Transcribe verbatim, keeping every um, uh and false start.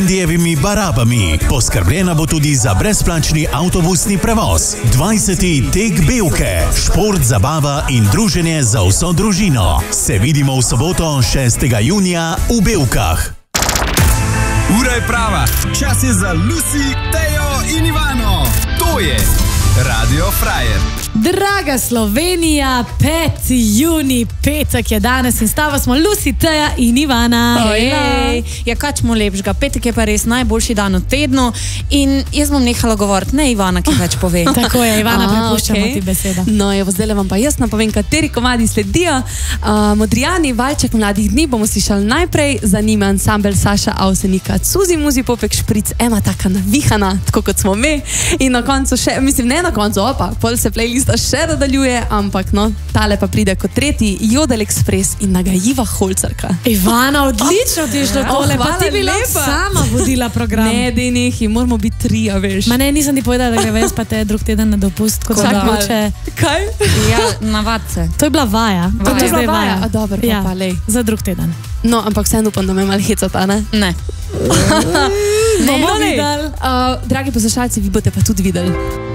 Dijevimi barabami. Poskrbljena bo tudi za brezplačni avtobusni prevoz. dvajseti tek Bevke. Šport, zabava in druženje za vso družino. Se vidimo v soboto šestega junija v Bevkah. Ura je prava. Čas je za Lucy, Tejo in Ivano. To je Radio Frajer. Draga Slovenija, peti junij, petek je danes in stava smo Lucy, Teja in Ivana. Ojej, ja kač mu lepšega, petek je pa res najboljši dan v tednu in jaz bom nehala govoriti, ne Ivana, ki več pove. Tako je, Ivana, A, prepuščamo okej. ti beseda. No, evo, zdaj vam pa jaz napovem, kateri komadi sledijo. Uh, Modrijani, Valček mladih dni bomo slišali najprej, za njim ansambel Saša Avsenika, Cuzi, Muzi, Popek, Špric, Ema taka navihana, tako kot smo mi. In na koncu še, mislim, ne na koncu, opa, pol se playlista še nadaljuje, ampak no, tale pa pride kot tretji, Jodel Express in nagajiva Holcarka. Ivana, odlično ti je šlo tole, pa hvala ti bi lahko lepa. sama vodila program. Ne, dej nehi, moramo biti trija, veš. Ma ne, nisem ti povedala, da gre ves pa te drug teden na dopust, kot Čak da malo. hoče. Kaj? Ja, navad se. To je bila vaja. Vaja. To je zdaj vaja. A dobro, pa Ja, pa, lej. za drug teden. No, ampak vseeno upam, da me malo hecata, ne? Ne. Bomo no, lej. videli. Uh, dragi poslušalci, vi boste pa tudi videli.